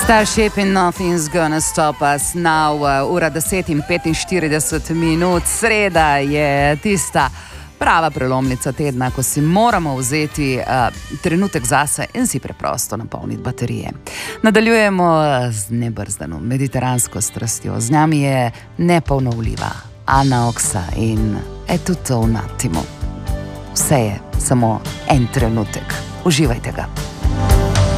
Starship and nothing's gonna stop us now. Ura 10:45, sreda je tista prava prelomnica tedna, ko si moramo vzeti trenutek zase in si preprosto napolniti baterije. Nadaljujemo z nebrzdano mediteransko strastjo. Z nami je neponovljiva Ana Oksa in È tutto un attimo. Vse je samo en trenutek. Uživajte ga.